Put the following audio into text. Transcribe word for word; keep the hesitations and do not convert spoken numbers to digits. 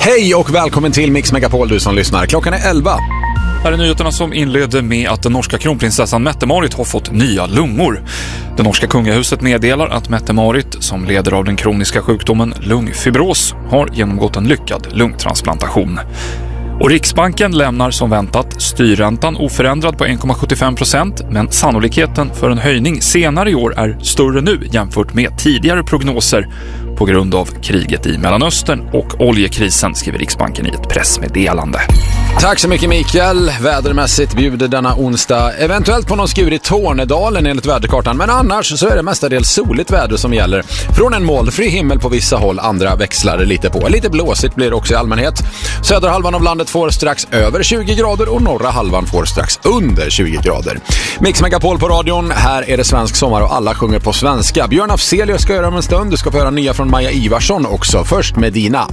Hej och välkommen till Mix Megapol, du som lyssnar. Klockan är elva. Här är nyheterna som inleder med att den norska kronprinsessan Mette-Marit har fått nya lungor. Det norska kungahuset meddelar att Mette-Marit, som leder av den kroniska sjukdomen lungfibros, har genomgått en lyckad lungtransplantation. Och Riksbanken lämnar som väntat styrräntan oförändrad på en komma sjuttiofem procent, men sannolikheten för en höjning senare i år är större nu jämfört med tidigare prognoser på grund av kriget i Mellanöstern och oljekrisen, skriver Riksbanken i ett pressmeddelande. Tack så mycket Mikael. Vädermässigt bjuder denna onsdag eventuellt på någon skur i Tornedalen enligt väderkartan, men annars så är det mestadels soligt väder som gäller. Från en molnfri himmel på vissa håll, andra växlar lite på. Lite blåsigt blir det också i allmänhet. Södra halvan av landet får strax över tjugo grader och norra halvan får strax under tjugo grader. Mix Megapol på radion, här är det svensk sommar och alla sjunger på svenska. Björn Afzelius ska göra om en stund, du ska få höra nya från Maja Ivarsson också. Först Medina.